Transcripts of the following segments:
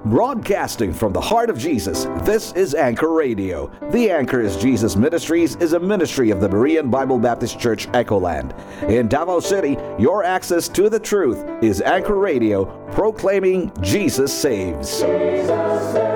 Broadcasting from the heart of Jesus, this is Anchor Radio. The Anchor is Jesus Ministries is a ministry of the Berean Bible Baptist Church, Echoland. In Davao City, your access to the truth is Anchor Radio, proclaiming Jesus saves. Jesus saves.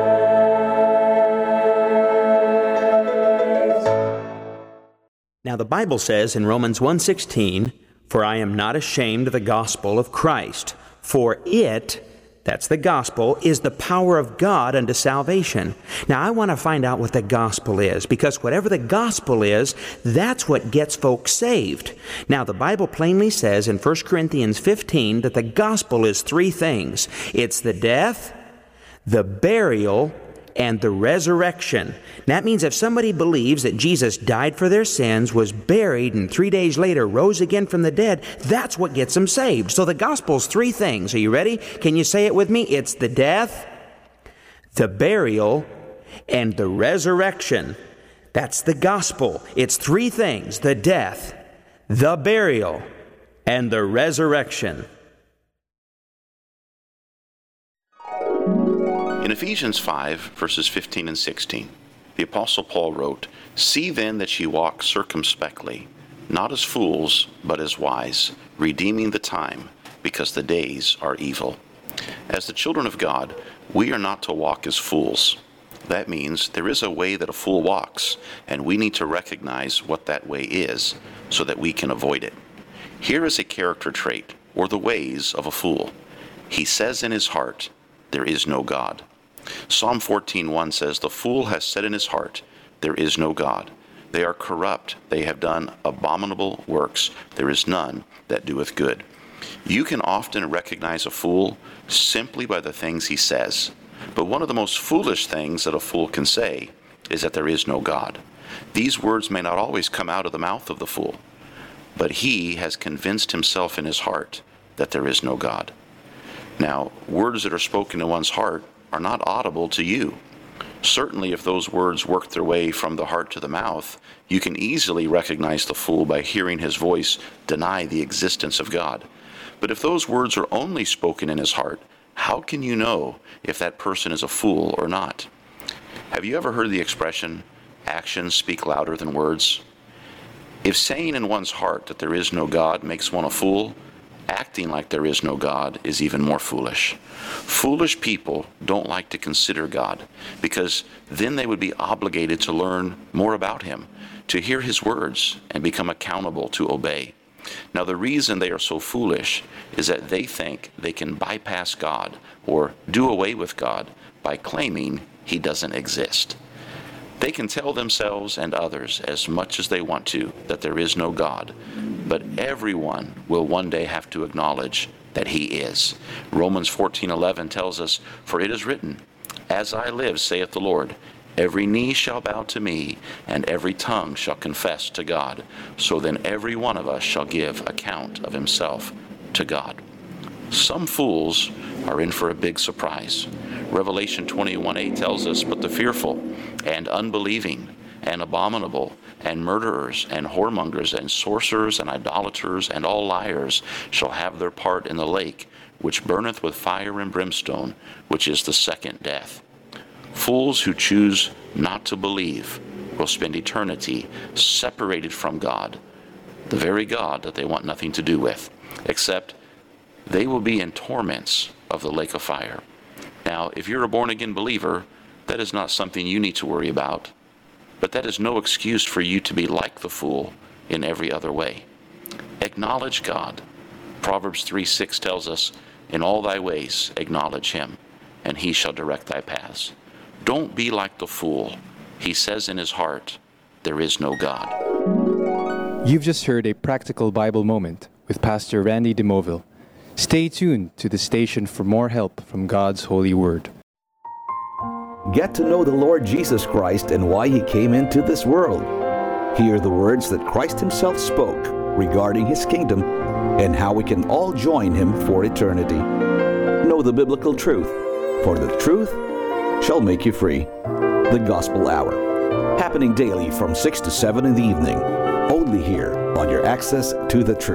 Now the Bible says in Romans 1:16, "For I am not ashamed of the gospel of Christ, for it," that's the gospel, "is the power of God unto salvation." Now I want to find out what the gospel is, because whatever the gospel is, that's what gets folks saved. Now the Bible plainly says in 1 Corinthians 15 that the gospel is three things. It's the death, the burial, and the resurrection. That means if somebody believes that Jesus died for their sins, was buried, and 3 days later rose again from the dead, that's what gets them saved. So the gospel's three things. Are you ready? Can you say it with me? It's the death, the burial, and the resurrection. That's the gospel. It's three things: the death, the burial, and the resurrection. In Ephesians 5, verses 15 and 16, the Apostle Paul wrote, "See then that ye walk circumspectly, not as fools, but as wise, redeeming the time, because the days are evil." As the children of God, we are not to walk as fools. That means there is a way that a fool walks, and we need to recognize what that way is so that we can avoid it. Here is a character trait, or the ways of a fool. He says in his heart, "There is no God." Psalm 14:1 says, "The fool has said in his heart, there is no God. They are corrupt, they have done abominable works. There is none that doeth good." You can often recognize a fool simply by the things he says. But one of the most foolish things that a fool can say is that there is no God. These words may not always come out of the mouth of the fool, but he has convinced himself in his heart that there is no God. Now, words that are spoken in one's heart are not audible to you. Certainly, if those words work their way from the heart to the mouth, you can easily recognize the fool by hearing his voice deny the existence of God. But if those words are only spoken in his heart, how can you know if that person is a fool or not? Have you ever heard the expression, "Actions speak louder than words"? If saying in one's heart that there is no God makes one a fool, acting like there is no God is even more foolish. Foolish people don't like to consider God, because then they would be obligated to learn more about Him, to hear His words, and become accountable to obey. Now, the reason they are so foolish is that they think they can bypass God or do away with God by claiming He doesn't exist. They can tell themselves and others as much as they want to that there is no God, but everyone will one day have to acknowledge that He is. Romans 14:11 tells us, "For it is written, As I live, saith the Lord, every knee shall bow to me, and every tongue shall confess to God. So then every one of us shall give account of himself to God." Some fools are in for a big surprise. Revelation 21:8 tells us, "But the fearful and unbelieving and abominable and murderers and whoremongers and sorcerers and idolaters and all liars shall have their part in the lake, which burneth with fire and brimstone, which is the second death." Fools who choose not to believe will spend eternity separated from God, the very God that they want nothing to do with, except they will be in torments of the lake of fire. Now, if you're a born-again believer, that is not something you need to worry about, but that is no excuse for you to be like the fool in every other way. Acknowledge God. Proverbs 3:6 tells us, "In all thy ways acknowledge Him, and He shall direct thy paths." Don't be like the fool. He says in his heart, there is no God. You've just heard a practical Bible moment with Pastor Randy DeMoville. Stay tuned to the station for more help from God's holy word. Get to know the Lord Jesus Christ and why He came into this world. Hear the words that Christ Himself spoke regarding His kingdom and how we can all join Him for eternity. Know the biblical truth, for the truth shall make you free. The Gospel Hour, happening daily from 6 to 7 in the evening, only here on your access to the truth.